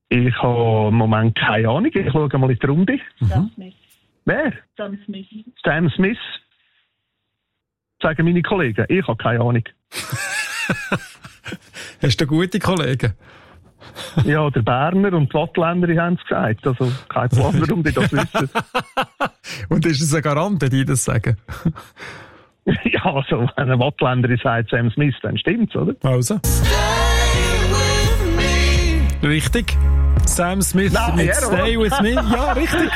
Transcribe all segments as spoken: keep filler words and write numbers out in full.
Ich habe im Moment keine Ahnung. Ich schaue mal in die Runde. Sam Smith. Wer? Sam Smith. Sam Smith. Sagen meine Kollegen. Ich habe keine Ahnung. Hast du gute Kollegen? Ja, der Berner und die Wattländer haben es gesagt. Also kein Plan, warum die das wissen. Und ist es ein Garant, wenn die das sagen? Ja, also wenn ein Wattländer sagt Sam Smith, dann stimmt's, oder? Also. Richtig. Sam Smith Nein, mit ja, Stay With Me. Ja, richtig.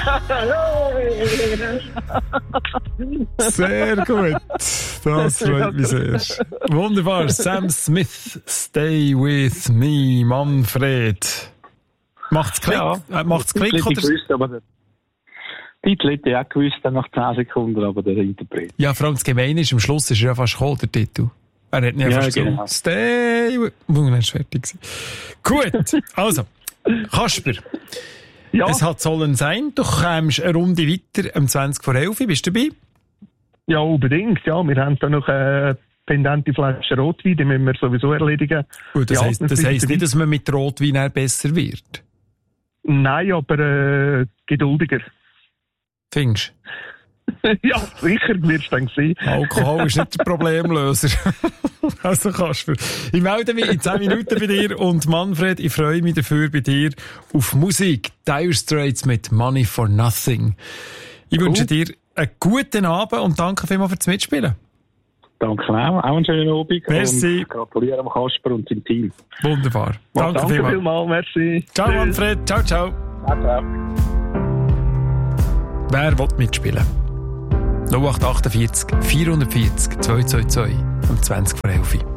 Sehr gut. Das freut mich sehr. Wunderbar. Sam Smith, Stay With Me, Manfred. Macht's Klick? Ja, äh, macht's Klick Titel oder? Gewusst, aber der Titel hätte ich auch gewusst, dann nach zehn Sekunden, aber der Interpret. Ja, vor allem das Gemeine ist, am Schluss ist er ja fast gekommen, der Titel. Er hat nicht Ja, einfach so, genau. Stay With Me. Dann ist fertig gewesen. Gut. Also. Kasper, Ja. es hat sollen sein, du kommst eine Runde weiter am zwanzig vor elf. Bist du dabei? Ja, unbedingt. Ja, wir haben da noch eine pendente Flasche Rotwein, die müssen wir sowieso erledigen. Gut, das Ja, heisst, das heisst nicht, dass man mit Rotwein eher besser wird. Nein, aber äh, geduldiger. Findest du? Ja, sicher wirst du dann sehen. Alkohol ist nicht der Problemlöser. Also Kasper, ich melde mich in zehn Minuten bei dir und Manfred, ich freue mich dafür bei dir auf Musik. Dire Straits mit Money for Nothing. Ich cool. wünsche dir einen guten Abend und danke vielmals fürs Mitspielen. Danke auch, auch einen schönen Abend. Merci. Und gratuliere am Kasper und seinem Team. Wunderbar. Danke, danke vielmals. vielmals, merci. Ciao Tschüss. Manfred, ciao, ciao. Ciao, ciao. Wer will mitspielen? null acht acht vier vierhundertvierzig zweihundertzweiundzwanzig um zwanzig vor elf.